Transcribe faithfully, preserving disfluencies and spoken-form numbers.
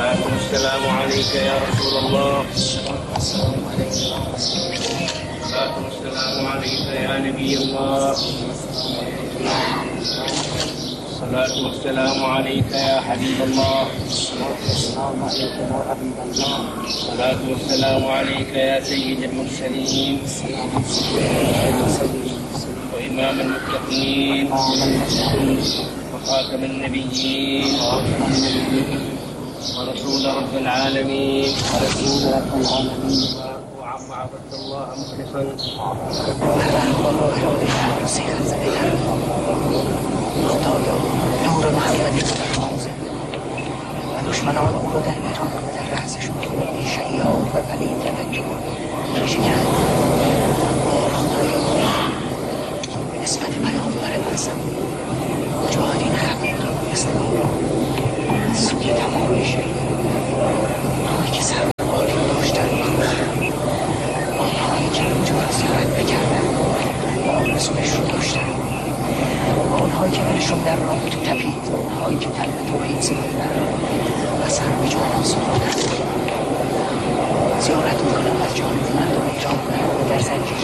الصلاة والسلام عليك يا رسول الله. الصلاة والسلام عليك يا نبي الله. الصلاة والسلام عليك يا حبيب الله. الصلاة والسلام عليك يا سيد المرسلين وإمام المتقين وخاتم النبيين ورسول رب العالمين وعبد الله مخلصا نور محمد و دشمنان او را در میدان و در رأسشون کنید شیعان و پلید توجه شکن خدای به نسبت پیامبر اعظم مجاهدین حق اسلام سوی تمام شیعان آنهایی که سرباری داشتن آنهایی که اینجا را زیارت بکردن آرزوش رو داشتن آنهایی که برشون در راه تو تپید آنهایی که طلب توحید زدن و سر به جانان سپردن زیارت میکنم از جانب مردم ایران در زنجیر